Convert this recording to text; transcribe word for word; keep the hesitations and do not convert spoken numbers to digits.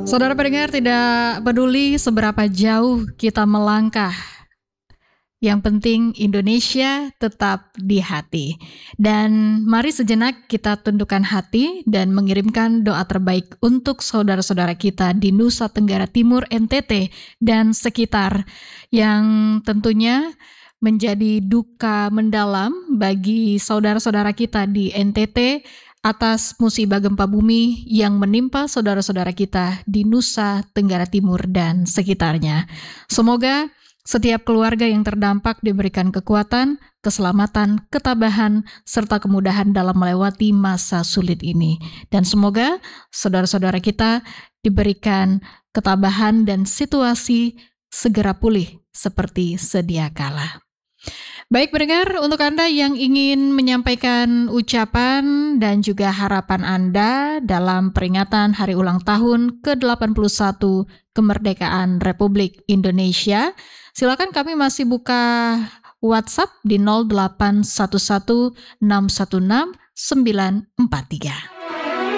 Saudara pendengar, tidak peduli seberapa jauh kita melangkah, yang penting Indonesia tetap di hati. Dan mari sejenak kita tundukkan hati dan mengirimkan doa terbaik untuk saudara-saudara kita di Nusa Tenggara Timur, N T T, dan sekitar, yang tentunya menjadi duka mendalam bagi saudara-saudara kita di N T T atas musibah gempa bumi yang menimpa saudara-saudara kita di Nusa Tenggara Timur dan sekitarnya. Semoga setiap keluarga yang terdampak diberikan kekuatan, keselamatan, ketabahan, serta kemudahan dalam melewati masa sulit ini. Dan semoga saudara-saudara kita diberikan ketabahan dan situasi segera pulih seperti sedia kala. Baik pendengar, untuk Anda yang ingin menyampaikan ucapan dan juga harapan Anda dalam peringatan hari ulang tahun ke delapan puluh satu kemerdekaan Republik Indonesia, silakan, kami masih buka WhatsApp di nol delapan satu satu enam satu enam sembilan empat tiga.